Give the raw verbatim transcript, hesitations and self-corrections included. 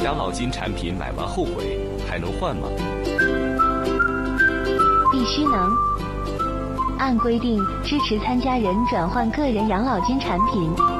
养老金产品买完后悔还能换吗？ 必须能。按规定支持参加人转换个人养老金产品。